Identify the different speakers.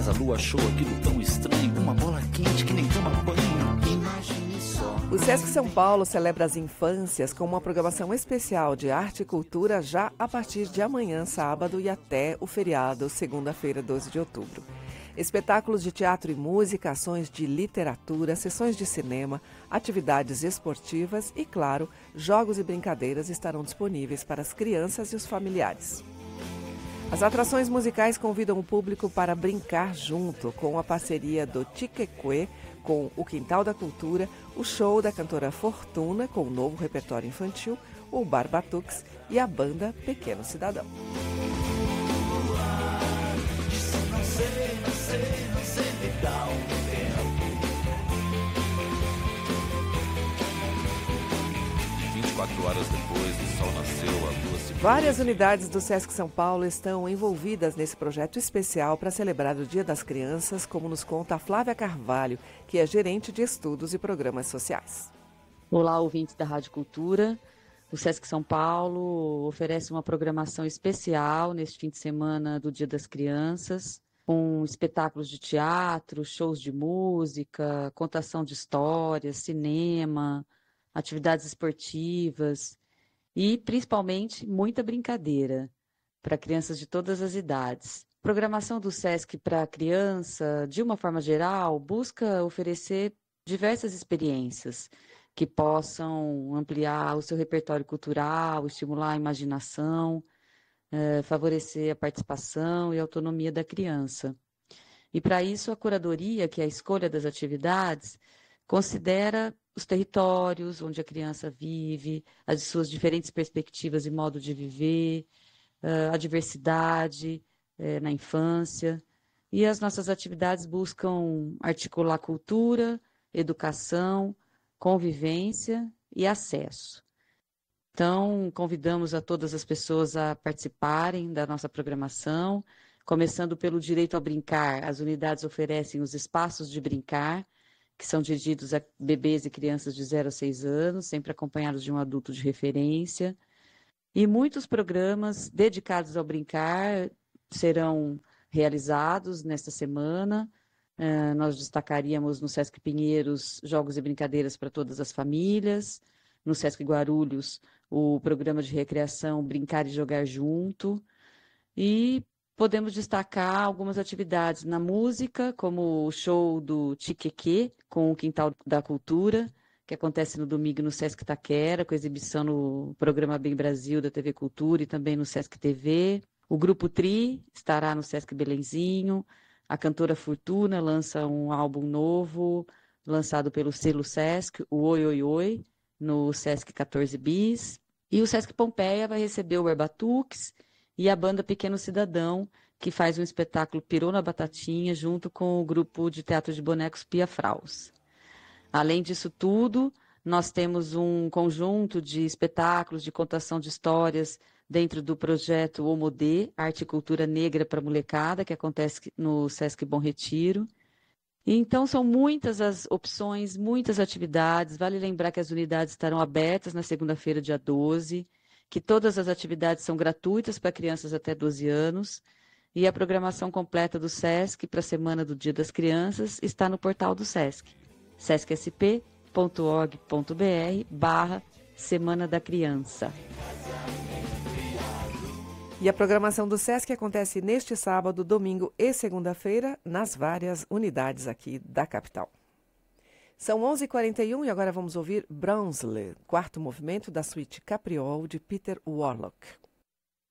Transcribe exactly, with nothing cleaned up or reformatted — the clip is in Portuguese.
Speaker 1: a lua achou aquilo tão estranho, uma bola quente que nem toma banho. Imagine só.
Speaker 2: O Sesc São Paulo celebra as infâncias com uma programação especial de arte e cultura já a partir de amanhã, sábado, e até o feriado, segunda-feira, doze de outubro. Espetáculos de teatro e música, ações de literatura, sessões de cinema, atividades esportivas e, claro, jogos e brincadeiras estarão disponíveis para as crianças e os familiares. As atrações musicais convidam o público para brincar junto, com a parceria do Tiqueque com o Quintal da Cultura, o show da cantora Fortuna com o novo repertório infantil, o Barbatux e a banda Pequeno Cidadão.
Speaker 1: vinte e quatro horas depois, o sol nasceu, a lua se...
Speaker 2: Várias unidades do Sesc São Paulo estão envolvidas nesse projeto especial para celebrar o Dia das Crianças, como nos conta a Flávia Carvalho, que é gerente de estudos e programas sociais.
Speaker 3: Olá, ouvintes da Rádio Cultura. O Sesc São Paulo oferece uma programação especial neste fim de semana do Dia das Crianças, com espetáculos de teatro, shows de música, contação de histórias, cinema, atividades esportivas e, principalmente, muita brincadeira para crianças de todas as idades. A programação do Sesc para a criança, de uma forma geral, busca oferecer diversas experiências que possam ampliar o seu repertório cultural, estimular a imaginação, eh, favorecer a participação e a autonomia da criança. E para isso, a curadoria, que é a escolha das atividades, considera os territórios onde a criança vive, as suas diferentes perspectivas e modo de viver, a diversidade eh, na infância. E as nossas atividades buscam articular cultura, educação, convivência e acesso. Então, convidamos a todas as pessoas a participarem da nossa programação, começando pelo direito a brincar. As unidades oferecem os espaços de brincar, que são dirigidos a bebês e crianças de zero a seis anos, sempre acompanhados de um adulto de referência. E muitos programas dedicados ao brincar serão realizados nesta semana. Uh, nós destacaríamos no Sesc Pinheiros jogos e brincadeiras para todas as famílias, no Sesc Guarulhos o programa de recreação Brincar e Jogar Junto, e podemos destacar algumas atividades na música, como o show do Tiqueque com o Quintal da Cultura, que acontece no domingo no Sesc Itaquera, com exibição no programa Bem Brasil da T V Cultura e também no Sesc T V. O Grupo Tri estará no Sesc Belenzinho. A cantora Fortuna lança um álbum novo, lançado pelo selo Sesc, o Oi Oi Oi, no Sesc quatorze Bis. E o Sesc Pompeia vai receber o Barbatux e a banda Pequeno Cidadão, que faz um espetáculo Pirou na Batatinha, junto com o grupo de teatro de bonecos Pia Fraus. Além disso tudo, nós temos um conjunto de espetáculos de contação de histórias dentro do projeto Omodê, Arte e Cultura Negra para Molecada, que acontece no Sesc Bom Retiro. E então são muitas as opções, muitas atividades. Vale lembrar que as unidades estarão abertas na segunda-feira, dia doze, que todas as atividades são gratuitas para crianças até doze anos, e a programação completa do Sesc para a Semana do Dia das Crianças está no portal do Sesc, sescsp ponto org ponto br barra Semana da Criança.
Speaker 2: E a programação do Sesc acontece neste sábado, domingo e segunda-feira nas várias unidades aqui da capital. São onze e quarenta e um e agora vamos ouvir Bronzely, quarto movimento da suíte Capriol de Peter Warlock.